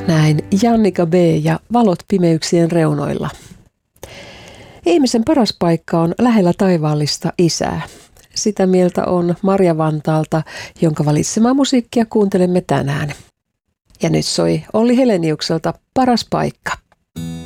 Näin Jannika B. ja Valot pimeyksien reunoilla. Ihmisen paras paikka on lähellä taivaallista Isää. Sitä mieltä on Marja Vantaalta, jonka valitsemaa musiikkia kuuntelemme tänään. Ja nyt soi Olli Heleniukselta Paras paikka.